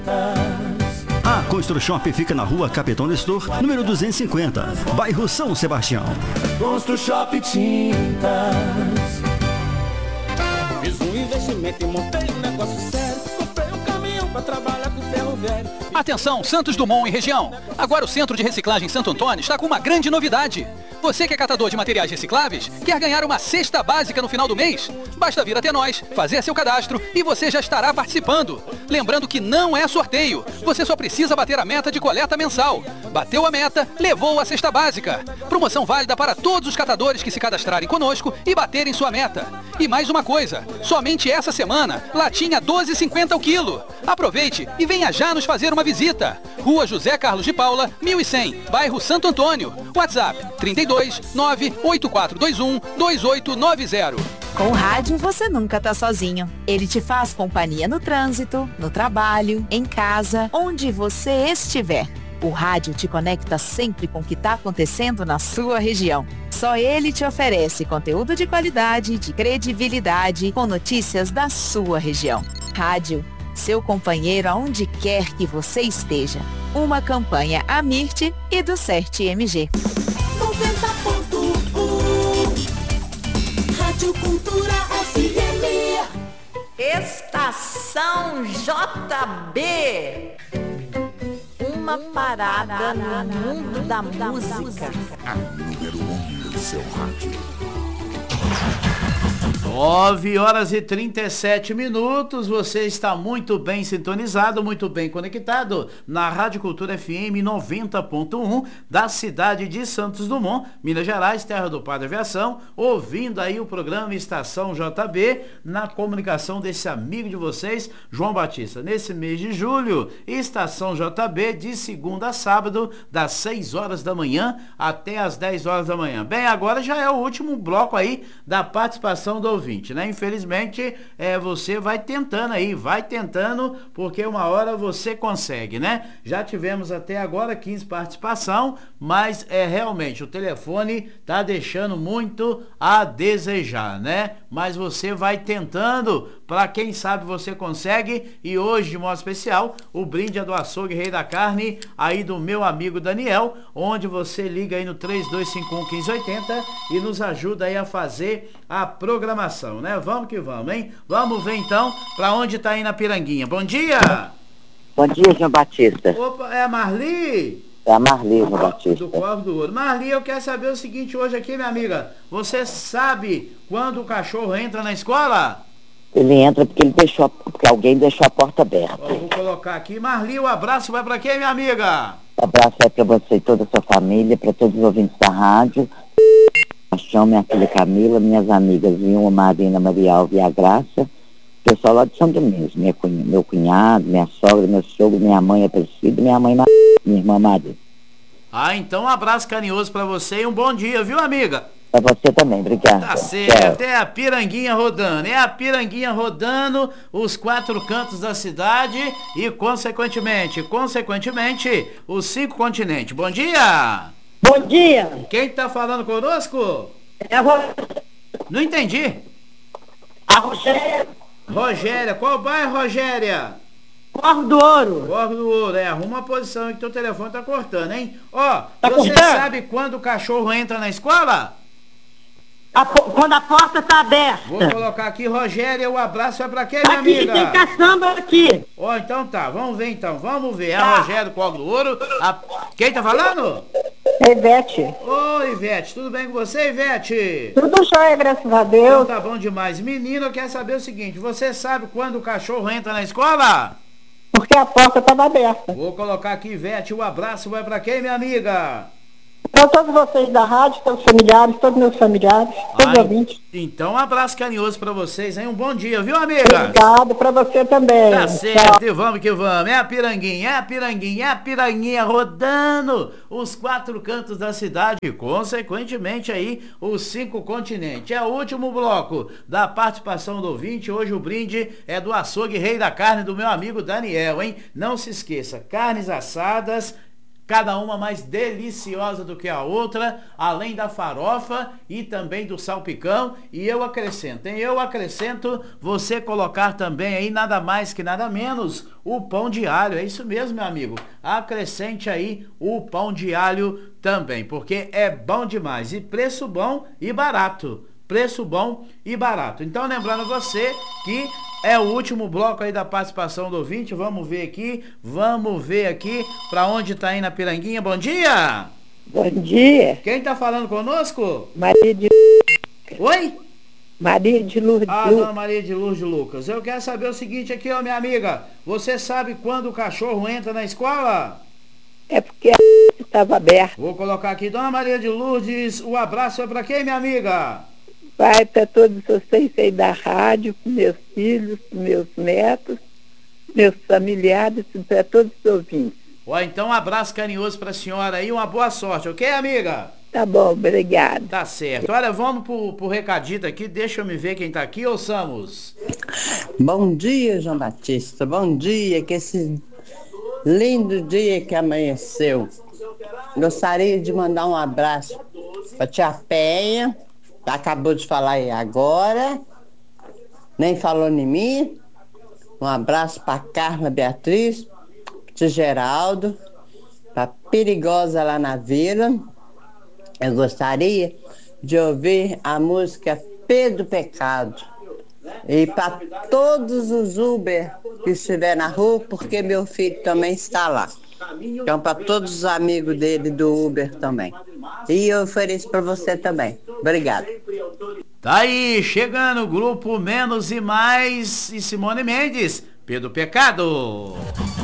A Construshop fica na rua Capitão Nestor, número 250, bairro São Sebastião. Construshop Tintas. Fiz um investimento e montei um negócio sério. Comprei um caminhão pra trabalhar com ferro velho. Atenção, Santos Dumont e região. Agora o Centro de Reciclagem Santo Antônio está com uma grande novidade. Você que é catador de materiais recicláveis, quer ganhar uma cesta básica no final do mês? Basta vir até nós, fazer seu cadastro e você já estará participando. Lembrando que não é sorteio, você só precisa bater a meta de coleta mensal. Bateu a meta, levou a cesta básica. Promoção válida para todos os catadores que se cadastrarem conosco e baterem sua meta. E mais uma coisa, somente essa semana, latinha 12,50 o quilo. Aproveite e venha já nos fazer uma visita. Rua José Carlos de Paula, 1100, bairro Santo Antônio. WhatsApp 32 98421 2890. Com o rádio você nunca tá sozinho. Ele te faz companhia no trânsito, no trabalho, em casa, onde você estiver. O rádio te conecta sempre com o que está acontecendo na sua região. Só ele te oferece conteúdo de qualidade, de credibilidade, com notícias da sua região. Rádio, seu companheiro aonde quer que você esteja. Uma campanha Amirte e do CERT-MG. 90.1 Rádio Cultura FM. Estação JB. Uma parada no mundo da música. A número 1 do seu rádio. 9h37, você está muito bem sintonizado, muito bem conectado na Rádio Cultura FM 90.1 da cidade de Santos Dumont, Minas Gerais, terra do Padre Aviação, ouvindo aí o programa Estação JB, na comunicação desse amigo de vocês, João Batista. Nesse mês de julho, Estação JB de segunda a sábado, das 6 horas da manhã até as 10 horas da manhã. Bem, agora já é o último bloco aí da participação do ouvinte, né? Infelizmente, você vai tentando, porque uma hora você consegue, né? Já tivemos até agora 15 participação, mas realmente o telefone tá deixando muito a desejar, né? Mas você vai tentando, para quem sabe você consegue. E hoje, de modo especial, o brinde é do Açougue Rei da Carne, aí do meu amigo Daniel, onde você liga aí no 3251-1580 e nos ajuda aí a fazer a programação, né? Vamos que vamos, hein? Vamos ver então para onde tá aí na Piranguinha. Bom dia! Bom dia, João Batista. Opa, é a Marli? É a Marli, João Batista. Do Corvo do Ouro. Marli, eu quero saber o seguinte hoje aqui, minha amiga. Você sabe quando o cachorro entra na escola? Ele entra porque alguém deixou a porta aberta. Vou colocar aqui. Marli, o abraço vai para quem, minha amiga? O abraço é para você e toda a sua família, para todos os ouvintes da rádio. Paixão, minha filha Camila, minhas amigas Vilma, Marina, Maria Alva e a Graça, pessoal lá de São Domingos, meu cunhado, minha sogra, meu sogro, minha mãe Aparecida, minha mãe minha irmã Maria. Então um abraço carinhoso pra você e um bom dia, viu, amiga? Pra você também, obrigado. Tá certo, é a Piranguinha rodando, os 4 cantos da cidade e consequentemente, os 5 continentes. Bom dia! Bom dia! Quem tá falando conosco? É a Não entendi. A Rogéria. Rogéria, qual bairro, Rogéria? Corvo do Ouro. Corvo do Ouro, arruma a posição aí que teu telefone tá cortando, hein? Ó, tá você cortando? sabe quando o cachorro entra na escola? Quando a porta tá aberta. Vou colocar aqui, Rogéria, o abraço é pra quem, minha aqui amiga? Tem caçamba aqui. Ó, então tá, vamos ver. É a Rogéria do Corvo do Ouro. Quem tá falando? Ivete. Ô, Ivete, tudo bem com você, Ivete? Tudo jóia, graças a Deus. Então tá bom demais. Menino, eu quero saber o seguinte, você sabe quando o cachorro entra na escola? Porque a porta estava aberta. Vou colocar aqui, Ivete, o abraço vai pra quem, minha amiga? Para todos vocês da rádio, todos meus familiares, todos os ouvintes. Então um abraço carinhoso pra vocês, hein? Um bom dia, viu, amiga? Obrigado, pra você também. Tá certo, e vamos que vamos. É a Piranguinha rodando os 4 cantos da cidade e, consequentemente, aí, os 5 continentes. É o último bloco da participação do ouvinte. Hoje o brinde é do Açougue Rei da Carne do meu amigo Daniel, hein? Não se esqueça, carnes assadas, cada uma mais deliciosa do que a outra, além da farofa e também do salpicão. E eu acrescento você colocar também aí nada mais que nada menos o pão de alho. É isso mesmo, meu amigo. Acrescente aí o pão de alho também, porque é bom demais. E preço bom e barato. Preço bom e barato. Então, lembrando você que é o último bloco aí da participação do ouvinte. Vamos ver aqui para onde tá indo a Piranguinha. Bom dia! Bom dia. Quem tá falando conosco? Maria de... Oi? Maria de Lourdes. Dona Maria de Lourdes Lucas. Eu quero saber o seguinte aqui, ó, minha amiga. Você sabe quando o cachorro entra na escola? É porque estava aberto. Vou colocar aqui, Dona Maria de Lourdes, o abraço é pra quem, minha amiga? Vai para todos vocês aí da rádio, para meus filhos, para meus netos, meus familiares, para todos os ouvintes. Ó, então um abraço carinhoso pra senhora aí, uma boa sorte, ok, amiga? Tá bom, obrigado. Tá certo. Olha, vamos pro recadito aqui, deixa eu me ver quem tá aqui, ouçamos. Bom dia, João Batista, bom dia, que esse lindo dia que amanheceu. Gostaria de mandar um abraço pra tia Penha, acabou de falar aí agora, nem falou em mim. Um abraço para Carla Beatriz, de Geraldo, para Perigosa lá na vila. Eu gostaria de ouvir a música Pedro Pecado. E para todos os Uber que estiver na rua, porque meu filho também está lá. Então, para todos os amigos dele do Uber também. E eu ofereço para você também. Obrigado. Tá aí, chegando o grupo Menos e Mais e Simone Mendes, Pedro Pecado.